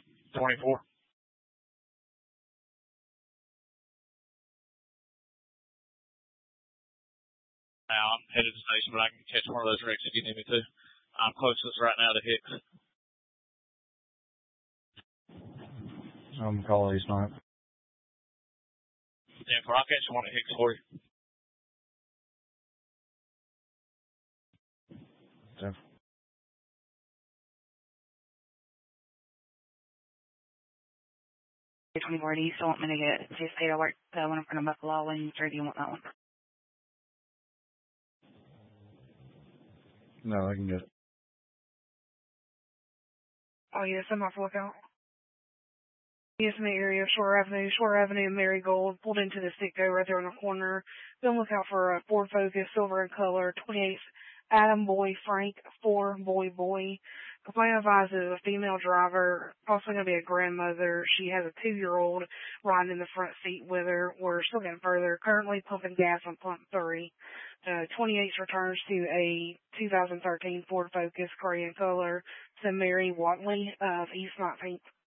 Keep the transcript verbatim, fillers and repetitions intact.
twenty-four. Now I'm headed to the station, but I can catch one of those wrecks if you need me to. I'm closest right now to Hicks. I'm calling East Ninth. ten four, I'll catch one at Hicks for you. ten. twenty-four, do you still want me to get just eight alert the one in front of Buffalo Lane, or do you want that one? No, I can get it. Oh, yes, I'm off lookout. Yes, in the area of Shore Avenue, Shore Avenue and Marigold, pulled into the Sitco right there on the corner. Be on the lookout for a Ford Focus, silver in color, twenty-eight Adam Boy Frank, four Boy Boy. Complaint advised is a female driver, possibly going to be a grandmother. She has a two-year-old riding in the front seat with her. We're still getting further. Currently pumping gas on pump three. Uh, twenty-eight returns to a two thousand thirteen Ford Focus, gray in color, to Mary Watley of East nineteenth.